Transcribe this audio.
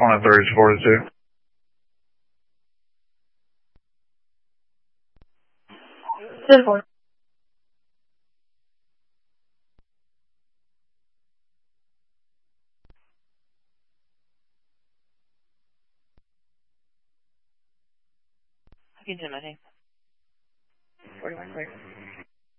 23 is 42. Telephone. How can you do nothing? 41 clear.